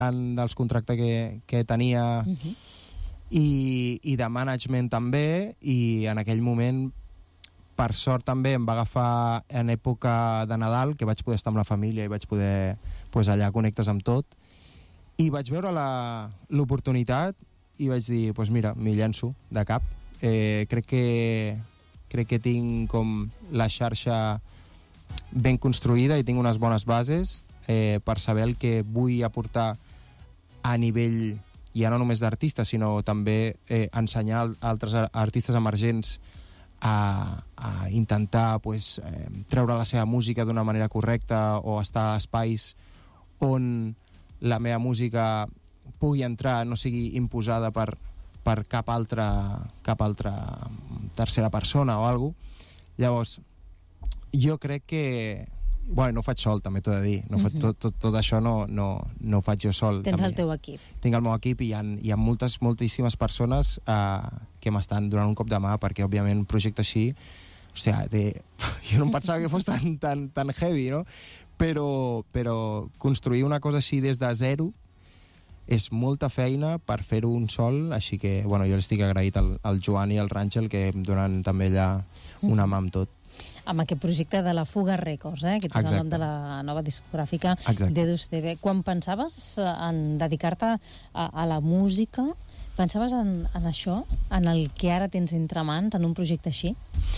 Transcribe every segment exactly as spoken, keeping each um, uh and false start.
dels contractes que, que tenia uh-huh. i, i de management també, i en aquell moment per sort també em va agafar en època de Nadal, que vaig poder estar amb la família i vaig poder, pues, allà connectes amb tot, i vaig veure la, l'oportunitat i vaig dir, pues mira, m'hi llenço de cap. Eh, crec que crec que tinc com la xarxa ben construïda i tinc unes bones bases eh, per saber el que vull aportar a nivell, ja no només d'artistes, sinó també eh, ensenyar a altres artistes emergents a, a intentar pues, eh, treure la seva música d'una manera correcta o estar a espais on la meva música pugui entrar, no sigui imposada per, per cap altra, cap altra tercera persona o alguna cosa. Llavors, jo crec que... Bueno, no ho faig sol, també t'ho he de dir. No, mm-hmm. tot, tot, tot això no, no, no ho faig jo sol. Tens també. El teu equip. Tinc el meu equip i hi ha, hi ha moltes, moltíssimes persones eh, que m'estan donant un cop de mà, perquè, òbviament, un projecte així... Hòstia, de... jo no em pensava que fos tan, tan, tan heavy, no? Però, però construir una cosa així des de zero és molta feina per fer-ho un sol, així que, bueno, jo l'estic agraït al, al Joan i al Ràngel, que em donen també allà una mà amb tot. Amb aquest projecte de la Fuga Records, eh? Aquest és el nom de la nova discogràfica d'Edus T V. Quan pensaves en dedicar-te a, a la música, pensaves en, en això, en el que ara tens entre mans, en un projecte així?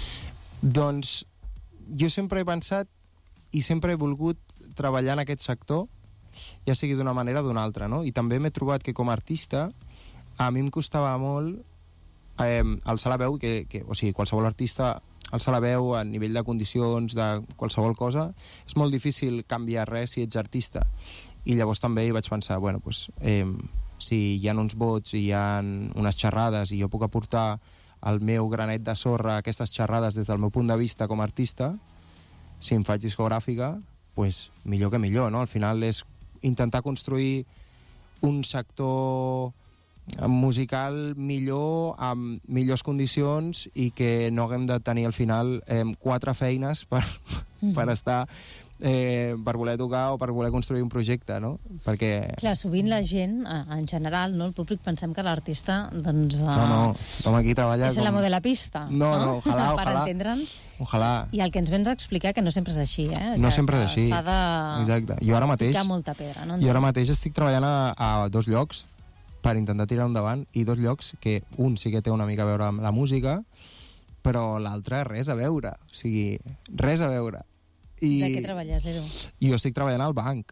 Doncs jo sempre he pensat i sempre he volgut treballar en aquest sector, ja sigui d'una manera o d'una altra, no? I també m'he trobat que com a artista a mi em costava molt eh, alçar la veu, que, que, o sigui, qualsevol artista alçar la veu a nivell de condicions, de qualsevol cosa, és molt difícil canviar res si ets artista. I llavors també hi vaig pensar, bueno, pues, eh, si hi ha uns vots i hi ha unes xerrades i jo puc aportar el meu granet de sorra a aquestes xerrades des del meu punt de vista com a artista, si em faig discogràfica, pues, millor que millor, no? Al final és intentar construir un sector musical millor, amb millors condicions i que no haguem de tenir al final eh, quatre feines per, mm. per estar eh, per voler tocar o per voler construir un projecte, no? Perquè... Clar, sovint la gent, en general, no, el públic, pensem que l'artista, doncs... Uh, no, no, tothom aquí treballa... És com... l'amo de la pista, no? No, no, ojalà, per ojalà. entendre'ns. Ojalà. I el que ens vens a explicar, que no sempre és així, eh? No que, sempre és així. S'ha de... Exacte. Jo ara mateix... picar molta pedra, no? Jo ara mateix estic treballant a, a dos llocs per intentar tirar endavant, i dos llocs que un sí que té una mica a veure amb la música, però l'altre res a veure. O sigui, res a veure. I de què treballes, Edu? Jo estic treballant al banc.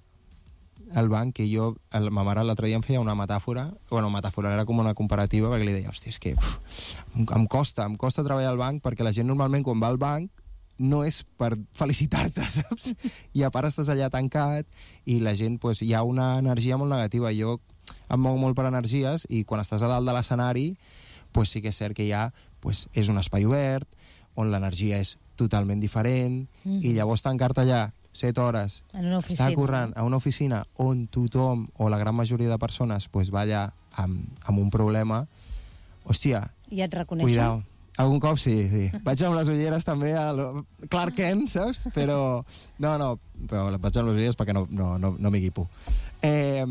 Al banc, que jo... El, ma mare l'altre dia em feia una metàfora, bueno, metàfora, era com una comparativa, perquè li deia, hòstia, és que uf, em costa, em costa treballar al banc, perquè la gent normalment quan va al banc no és per felicitar-te, saps? I a part estàs allà tancat i la gent, pues, hi ha una energia molt negativa. Jo em moc molt per energies i quan estàs a dalt de l'escenari, pues sí que és cert que ja pues, és un espai obert, on l'energia és totalment diferent, mm. i llavors tancar-te allà set hores, estar currant a una oficina on tothom, o la gran majoria de persones, pues, va allà amb, amb un problema, hòstia, i et reconeixen? Cuidao. Algun cop sí, sí. Vaig amb les ulleres també a Clark Kent, saps? Però, no, no, però vaig amb les ulleres perquè no, no, no, no m'equipo. Eh,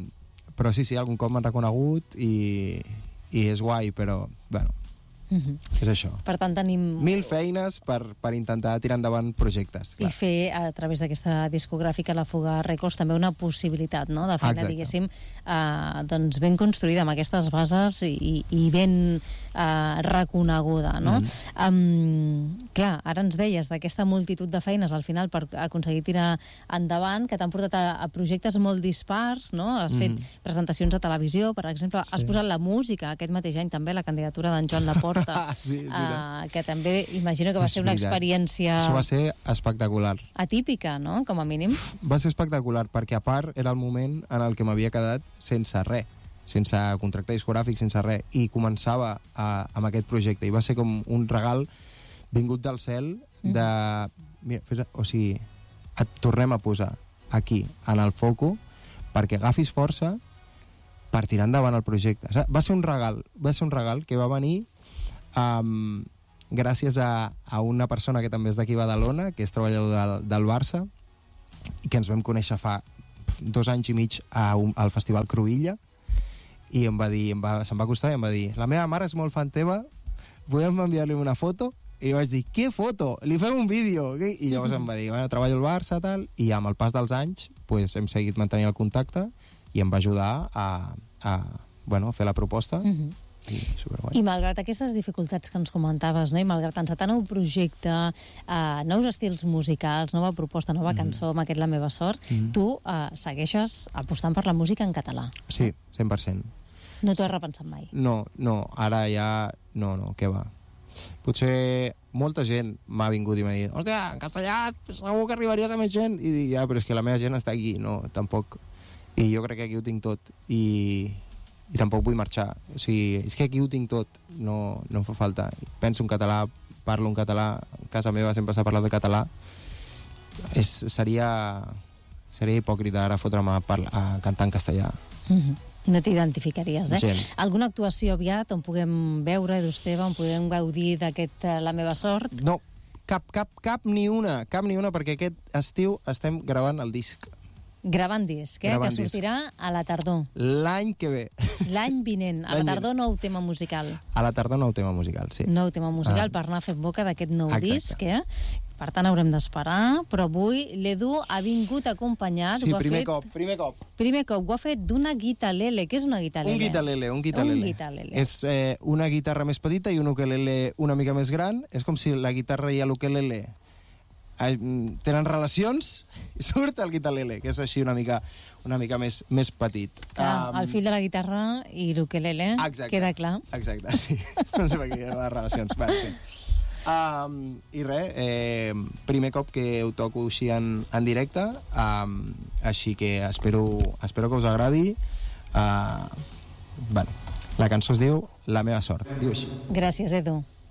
però sí, sí, algun cop m'han reconegut i, i és guai, però, bueno, mm-hmm. és això. Per tant, tenim... Mil feines per, per intentar tirar endavant projectes. Clar. I fer, a través d'aquesta discogràfica, la Fuga Records, també una possibilitat, no?, de feina, exacte, diguéssim, eh, doncs ben construïda, amb aquestes bases i, i ben eh, reconeguda, no? Mm. Um, clar, ara ens deies d'aquesta multitud de feines, al final, per aconseguir tirar endavant, que t'han portat a, a projectes molt dispars, no? Has fet mm. presentacions a televisió, per exemple, sí. Has posat la música aquest mateix any, també, la candidatura d'en Joan Laporta, Ah, sí, uh, que també imagino que va ser una experiència... Això va ser espectacular. Atípica, no?, com a mínim. Va ser espectacular, perquè a part era el moment en el que m'havia quedat sense res, sense contracte discogràfic, sense res, i començava a, amb aquest projecte, i va ser com un regal vingut del cel de... Mira, fes, o sigui, et tornem a posar aquí, en el foco, perquè agafis força per tirar endavant el projecte. Va ser un regal, va ser un regal que va venir Um, gràcies a, a una persona que també és d'aquí Badalona, que és treballador del, del Barça, i que ens vam conèixer fa dos anys i mig a un, al Festival Cruïlla, i em va dir, em va, se'm va acostar i em va dir, la meva mare és molt fan teva, podem enviar-li una foto? I vaig dir, què foto? Li fem un vídeo! Okay? I llavors em va dir, bueno, treballo al Barça, tal, i amb el pas dels anys pues, hem seguit mantenint el contacte i em va ajudar a, a bueno, fer la proposta. Uh-huh. I, I malgrat aquestes dificultats que ens comentaves, no? I malgrat encetar nou projecte, eh, nous estils musicals, nova proposta, nova mm. cançó, amb aquest La meva sort, mm. tu eh, segueixes apostant per la música en català. Sí, cent per cent. No t'ho has repensat mai? No, no, ara ja... No, no, què va? Potser molta gent m'ha vingut i m'ha dit, hòstia, en castellà segur que arribaries a més gent. I dic, ja, però és que la meva gent està aquí, no, tampoc. I jo crec que aquí ho tinc tot. I... i tampoc vull marxar, o sigui, és que aquí ho tinc tot, no, no em fa falta. Penso en català, parlo en català, a casa meva sempre s'ha parlat de català. És, seria, seria hipòcrita ara fotre'm a, a cantar en castellà. Mm-hmm. No t'identificaries, eh? Gent. Alguna actuació aviat on puguem veure, Edu Esteve, on puguem gaudir d'aquest La meva sort? No, cap, cap, cap ni una, cap ni una, perquè aquest estiu estem gravant el disc. Gravant disc, eh? Gravant que sortirà disc. A la tardor. L'any que ve. L'any vinent. A la tardor, nou tema musical. A la tardor, nou tema musical, sí. Nou tema musical ah. per anar fent boca d'aquest nou Exacte. Disc, eh? Per tant, haurem d'esperar, però avui l'Edu ha vingut acompanyat... Sí, ho ha primer fet... cop, primer cop. Primer cop, ho ha fet d'una guitarlele. Què és una guitarlele? Un guitarlele, un guitarlele. Un guitarlele. És eh, una guitarra més petita i un ukelele una mica més gran. És com si la guitarra i l'ukelele tenen relacions i surt el guitarlele, que és així una mica, una mica més, més petit. Clar, um, el fill de la guitarra i l'ukelele, queda clar. Exacte, sí. No sé per què eren les relacions. Vale, sí. um, I res, eh, primer cop que ho toco així en, en directe, um, així que espero, espero que us agradi. Uh, bueno, la cançó es diu La meva sort, diu així. Gràcies, Edu.